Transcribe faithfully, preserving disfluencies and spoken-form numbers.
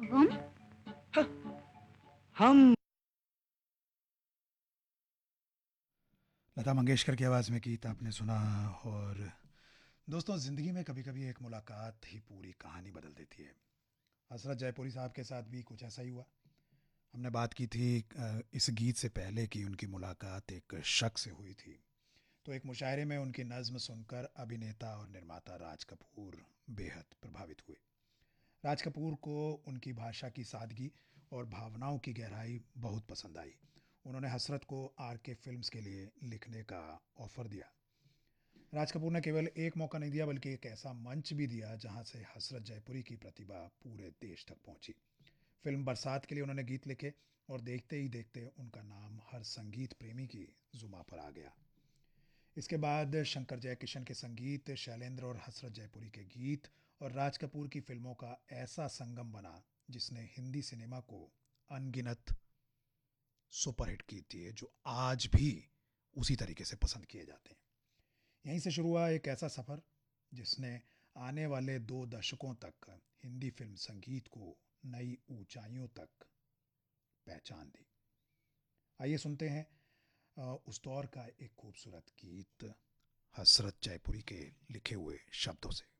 गुम। ह, हम लता मंगेशकर की आवाज़ में गीत आपने सुना। और दोस्तों, ज़िंदगी में कभी कभी एक मुलाकात ही पूरी कहानी बदल देती है। हसरत जयपुरी साहब के साथ भी कुछ ऐसा ही हुआ। हमने बात की थी अ, इस गीत से पहले कि उनकी मुलाकात एक शख्स से हुई थी। तो एक मुशायरे में उनकी नज़्म सुनकर अभिनेता और निर्माता राज कपूर बेहद प्रभावित हुए। राज कपूर को उनकी भाषा की सादगी और भावनाओं की गहराई बहुत पसंद आई। उन्होंने हसरत को आर के फिल्म्स के लिए लिखने का ऑफ़र दिया। राज कपूर ने केवल एक मौका नहीं दिया, बल्कि एक ऐसा मंच भी दिया जहां से हसरत जयपुरी की प्रतिभा पूरे देश तक पहुंची। फिल्म बरसात के लिए उन्होंने गीत लिखे और देखते ही देखते उनका नाम हर संगीत प्रेमी की जुबां पर आ गया। इसके बाद शंकर जयकिशन के संगीत, शैलेंद्र और हसरत जयपुरी के गीत और राज कपूर की फिल्मों का ऐसा संगम बना जिसने हिंदी सिनेमा को अनगिनत सुपरहिट की थी, जो आज भी उसी तरीके से पसंद किए जाते हैं। यहीं से शुरू हुआ एक ऐसा सफ़र जिसने आने वाले दो दशकों तक हिंदी फिल्म संगीत को नई ऊंचाइयों तक पहचान दी। आइए सुनते हैं अ, उस दौर का एक खूबसूरत गीत हसरत जयपुरी के लिखे हुए शब्दों से।